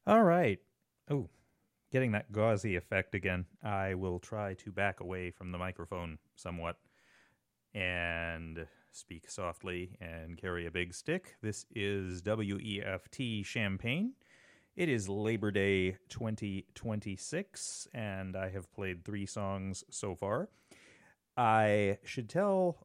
All right. Oh, getting that gauzy effect again. I will try to back away from the microphone somewhat and speak softly and carry a big stick. This is WEFT Champaign. It is Labor Day 2026, and I have played 3 songs so far. I should tell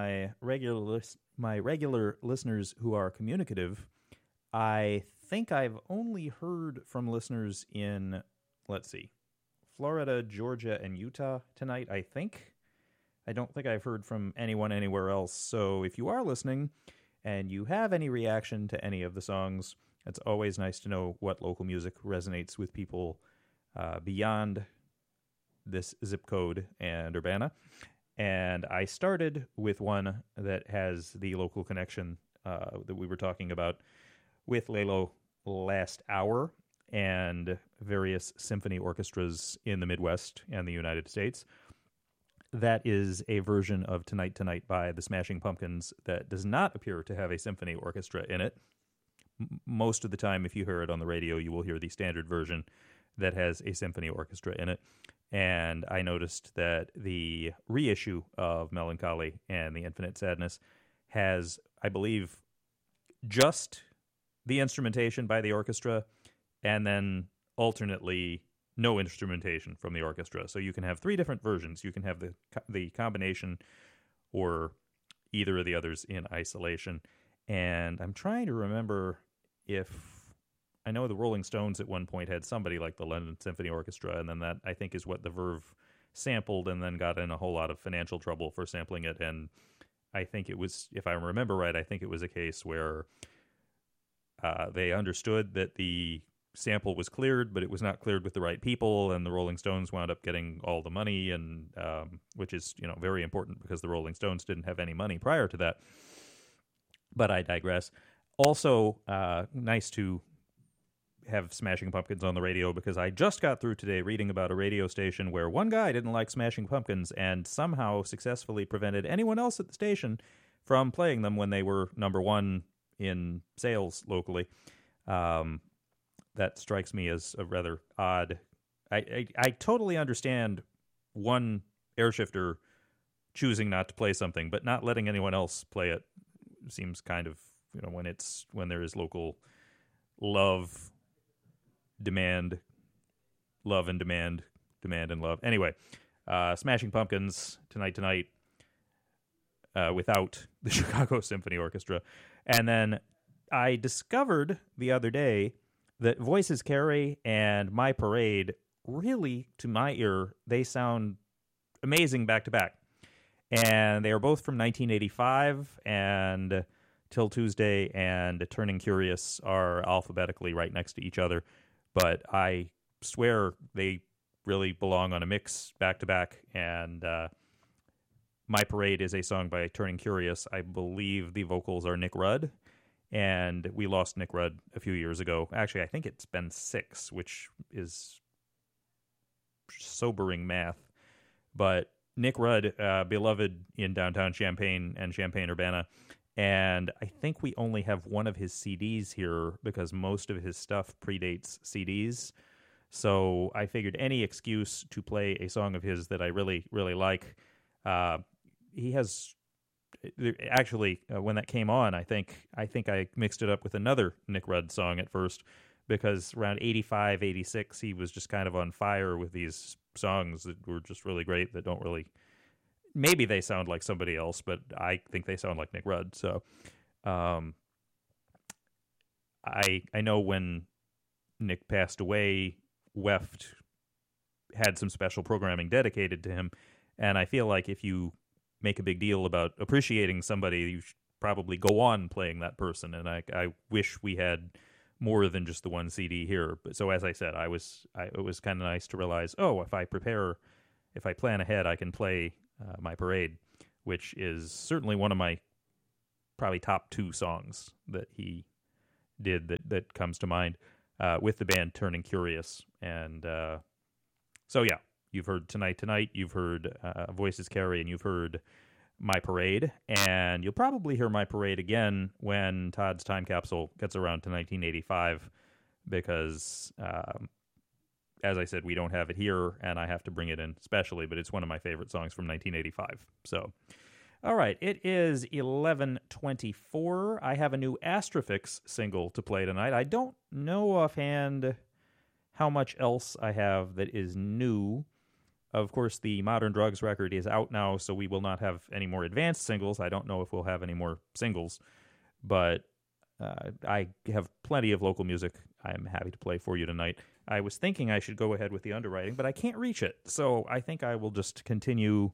my regular listeners who are communicative. I think I've only heard from listeners in, let's see, Florida, Georgia, and Utah tonight, I think. I don't think I've heard from anyone anywhere else. So if you are listening and you have any reaction to any of the songs, it's always nice to know what local music resonates with people beyond this zip code and Urbana. And I started with one that has the local connection that we were talking about with Lalo last hour and various symphony orchestras in the Midwest and the United States. That is a version of Tonight Tonight by the Smashing Pumpkins that does not appear to have a symphony orchestra in it. Most of the time, if you hear it on the radio, you will hear the standard version that has a symphony orchestra in it. And I noticed that the reissue of Melancholy and the Infinite Sadness has, I believe, just the instrumentation by the orchestra and then alternately no instrumentation from the orchestra. So you can have 3 different versions. You can have the combination or either of the others in isolation. And I'm trying to remember if I know the Rolling Stones at one point had somebody like the London Symphony Orchestra, and then that, I think, is what the Verve sampled and then got in a whole lot of financial trouble for sampling it. And I think it was, if I remember right, I think it was a case where they understood that the sample was cleared, but it was not cleared with the right people, and the Rolling Stones wound up getting all the money, and which is, very important because the Rolling Stones didn't have any money prior to that. But I digress. Also, nice to have Smashing Pumpkins on the radio, because I just got through today reading about a radio station where one guy didn't like Smashing Pumpkins and somehow successfully prevented anyone else at the station from playing them when they were number 1 in sales locally. That strikes me as a rather odd. I totally understand one airshifter choosing not to play something, but not letting anyone else play it seems kind of, when there is local love, demand, love and demand, demand and love. Anyway, Smashing Pumpkins, Tonight, without the Chicago Symphony Orchestra. And then I discovered the other day that Voices Carry and My Parade, really, to my ear, they sound amazing back to back. And they are both from 1985, and Till Tuesday and Turning Curious are alphabetically right next to each other. But I swear they really belong on a mix back to back. And My Parade is a song by Turning Curious. I believe the vocals are Nick Rudd. And we lost Nick Rudd a few years ago. Actually, I think it's been 6, which is sobering math. But Nick Rudd, beloved in downtown Champaign and Champaign-Urbana. And I think we only have one of his CDs here because most of his stuff predates CDs. So I figured any excuse to play a song of his that I really, really like. He has... Actually, when that came on, I think I mixed it up with another Nick Rudd song at first, because around 85, 86, he was just kind of on fire with these songs that were just really great, that don't really... Maybe they sound like somebody else, but I think they sound like Nick Rudd. So I know when Nick passed away, WEFT had some special programming dedicated to him, and I feel like if you make a big deal about appreciating somebody, you should probably go on playing that person. And I wish we had more than just the one CD here. But so as I said, it was kind of nice to realize, if I plan ahead, I can play My Parade, which is certainly one of my probably top 2 songs that he did that comes to mind with the band Turning Curious. And so yeah. You've heard Tonight, you've heard Voices Carry, and you've heard My Parade. And you'll probably hear My Parade again when Todd's Time Capsule gets around to 1985, because, as I said, we don't have it here, and I have to bring it in specially, but it's one of my favorite songs from 1985. So, all right, it is 11:24. I have a new Astrofix single to play tonight. I don't know offhand how much else I have that is new. Of course, the Modern Drugs record is out now, so we will not have any more advanced singles. I don't know if we'll have any more singles, but I have plenty of local music I'm happy to play for you tonight. I was thinking I should go ahead with the underwriting, but I can't reach it, so I think I will just continue.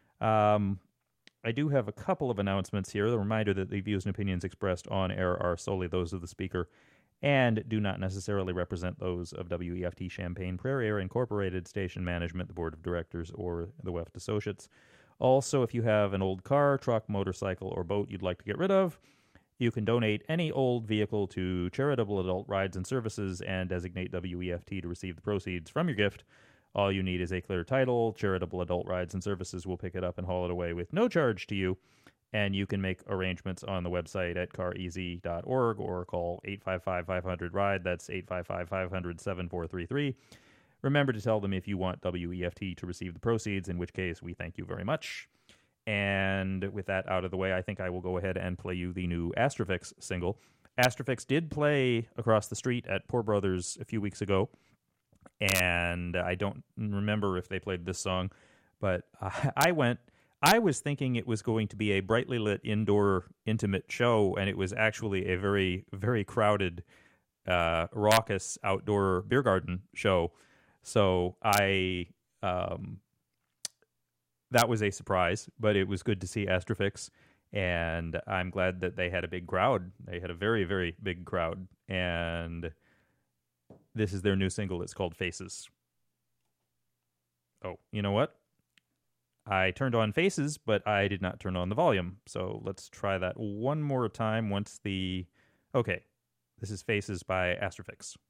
I do have a couple of announcements here. The reminder that the views and opinions expressed on air are solely those of the speaker and do not necessarily represent those of WEFT Champaign Prairie Air Incorporated, station management, the board of directors, or the Weft Associates. Also, if you have an old car, truck, motorcycle, or boat you'd like to get rid of, you can donate any old vehicle to Charitable Adult Rides and Services and designate WEFT to receive the proceeds from your gift. All you need is a clear title. Charitable Adult Rides and Services will pick it up and haul it away with no charge to you. And you can make arrangements on the website at careasy.org or call 855-500-RIDE. That's 855-500-7433. Remember to tell them if you want WEFT to receive the proceeds, in which case we thank you very much. And with that out of the way, I think I will go ahead and play you the new Astrofix single. Astrofix did play across the street at Poor Brothers a few weeks ago, and I don't remember if they played this song, but I went. I was thinking it was going to be a brightly lit indoor intimate show, and it was actually a very, very crowded, raucous outdoor beer garden show. So that was a surprise, but it was good to see Astrofix, and I'm glad that they had a big crowd. They had a very, very big crowd, and this is their new single. It's called Faces. Oh, you know what? I turned on Faces, but I did not turn on the volume. So let's try that one more time once the... Okay, this is Faces by Astrofix.